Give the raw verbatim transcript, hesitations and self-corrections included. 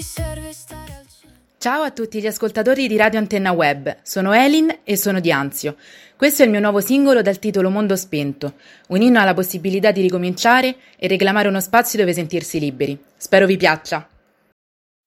serve stare al cielo. Ciao a tutti gli ascoltatori di Radio Antenna Web, sono Elin e sono di Anzio. Questo è il mio nuovo singolo dal titolo Mondo Spento, un inno alla possibilità di ricominciare e reclamare uno spazio dove sentirsi liberi. Spero vi piaccia.